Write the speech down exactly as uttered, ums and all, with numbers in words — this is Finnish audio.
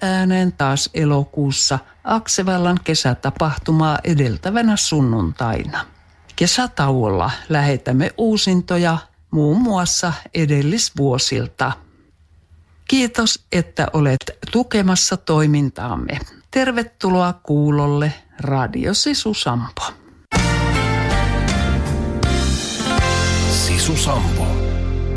ääneen taas elokuussa Aksevallan kesätapahtumaa edeltävänä sunnuntaina. Kesätauolla lähetämme uusintoja muun muassa edellisvuosilta. Kiitos, että olet tukemassa toimintaamme. Tervetuloa kuulolle Radio Sisu Sampo. Sisu Sampo.